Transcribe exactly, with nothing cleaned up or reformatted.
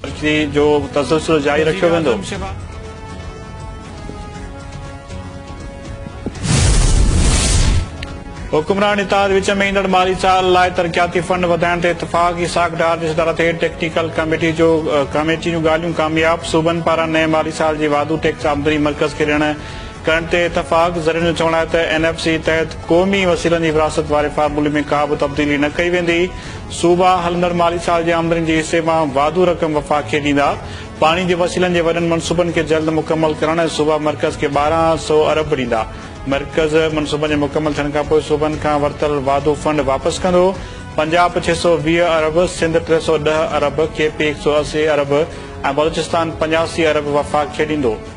जो तसलसल जारी रखियो वेंदो। हुकुमरान इताद विच में ईंदड़ माली साल लाइ तरक्याती फंड वधाइण ते इतफाक़ी साखडार जे सदारत हेठि टेक्निकल कमेटी जो कमेटी जूं ॻाल्हियूं कामयाब। सूबनि पारां नए माली साल जी वाधू टैक्स आमदनी मर्कज़ खे ॾियण करण ते इतफाक़। ज़रीन जो चवण आहे त एन एफ सी तहत क़ौमी वसीलनि जी विरासत वारे फार्मूले में का बि तब्दीली न कई वेंदी। सूबा हलंदड़ माली साल जी आमदनी जे हिसे मां वाधू रक़म वफ़ाक़ खे ॾींदा। पाणी जे वसीलनि जे वॾनि मनसूबनि खे जल्द मुकमल करण ऐं सूबा मर्कज़ खे ॿारहं सौ अरब ॾींदा। मर्कज़ मनसूबनि जे मुकमल थियण खां पोइ सूबनि खां वरितल वाधो फंड वापसि कंदो। पंजाब छह सौ वीह अरब, सिंध टे सौ ॾह अरब, के पी हिकु सौ असी अरब ऐं बलूचिस्तान पंजासी अरब वफ़ाक़ खे ॾींदो।